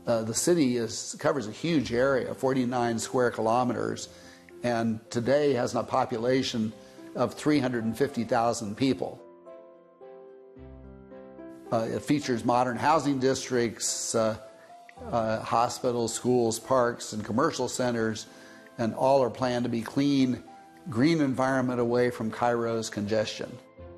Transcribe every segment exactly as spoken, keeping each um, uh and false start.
Uh, the city is, covers a huge area, forty-nine square kilometers, and today has a population of three hundred fifty thousand people. Uh, it features modern housing districts, uh, uh, hospitals, schools, parks, and commercial centers, and all are planned to be clean, green environment away from Cairo's congestion.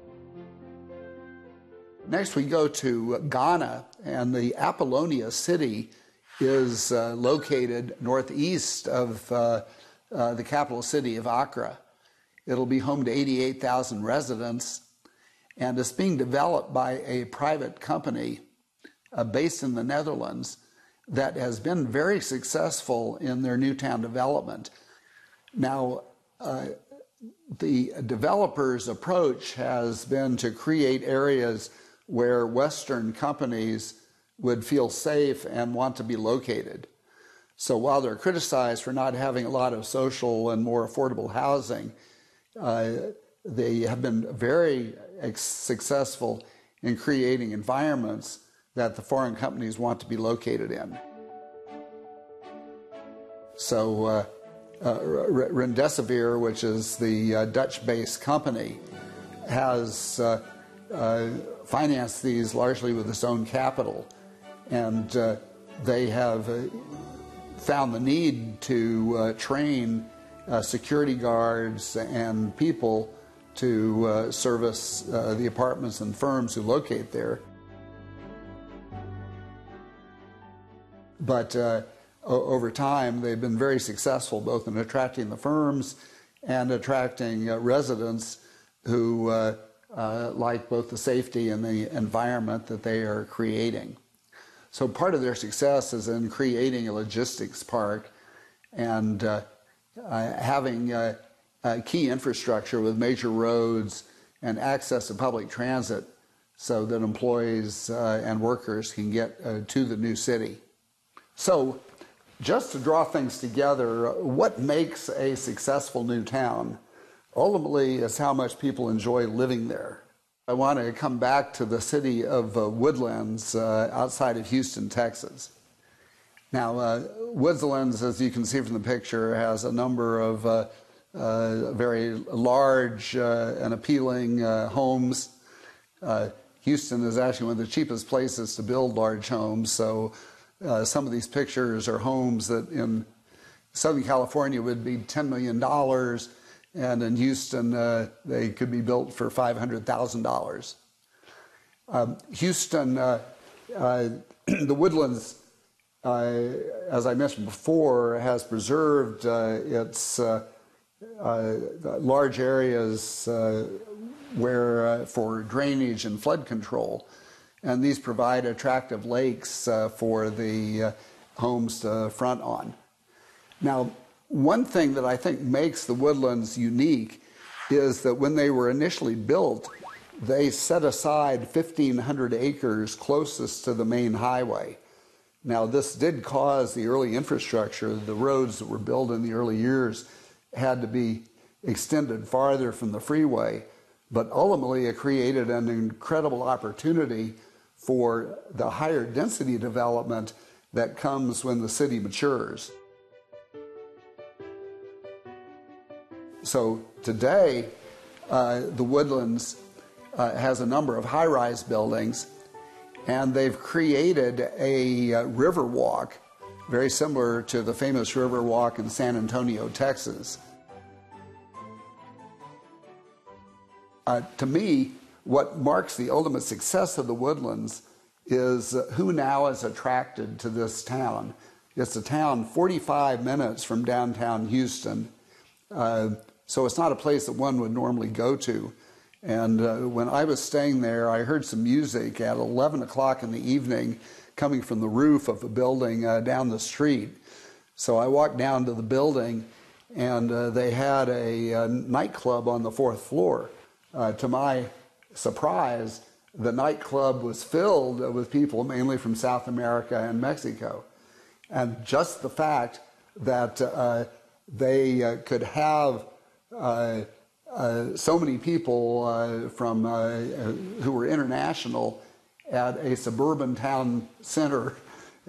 Next we go to Ghana, and the Apollonia city is uh, located northeast of uh, uh, the capital city of Accra. It'll be home to eighty-eight thousand residents, and it's being developed by a private company uh, based in the Netherlands that has been very successful in their new town development. Now, uh, the developer's approach has been to create areas where Western companies would feel safe and want to be located. So while they're criticized for not having a lot of social and more affordable housing, uh, they have been very successful in creating environments that the foreign companies want to be located in. So uh, uh, Remdesivir, which is the uh, Dutch-based company, has uh, uh, financed these largely with its own capital, and uh, they have uh, found the need to uh, train uh, security guards and people to uh, service uh, the apartments and firms who locate there. But uh, over time, they've been very successful both in attracting the firms and attracting uh, residents who uh, uh, like both the safety and the environment that they are creating. So part of their success is in creating a logistics park and uh, uh, having uh, uh, key infrastructure with major roads and access to public transit so that employees uh, and workers can get uh, to the new city. So just to draw things together, what makes a successful new town ultimately is how much people enjoy living there. I want to come back to the city of uh, Woodlands uh, outside of Houston, Texas. Now, uh, Woodlands, as you can see from the picture, has a number of uh, uh, very large uh, and appealing uh, homes. Uh, Houston is actually one of the cheapest places to build large homes, so uh, some of these pictures are homes that in Southern California would be ten million dollars, and in Houston, uh, they could be built for five hundred thousand dollars. Um, Houston, uh, uh, the Woodlands, uh, as I mentioned before, has preserved uh, its uh, uh, large areas uh, where uh, for drainage and flood control, and these provide attractive lakes uh, for the uh, homes to front on. Now, one thing that I think makes the Woodlands unique is that when they were initially built, they set aside fifteen hundred acres closest to the main highway. Now, this did cause the early infrastructure, the roads that were built in the early years had to be extended farther from the freeway, but ultimately it created an incredible opportunity for the higher density development that comes when the city matures. So today, uh, the Woodlands uh, has a number of high-rise buildings, and they've created a uh, river walk very similar to the famous river walk in San Antonio, Texas. Uh, to me, what marks the ultimate success of the Woodlands is uh, who now is attracted to this town. It's a town forty-five minutes from downtown Houston. Uh, So it's not a place that one would normally go to. And uh, when I was staying there, I heard some music at eleven o'clock in the evening coming from the roof of a building uh, down the street. So I walked down to the building, and uh, they had a, a nightclub on the fourth floor. Uh, to my surprise, the nightclub was filled with people mainly from South America and Mexico. And just the fact that uh, they uh, could have Uh, uh, so many people uh, from uh, uh, who were international at a suburban town center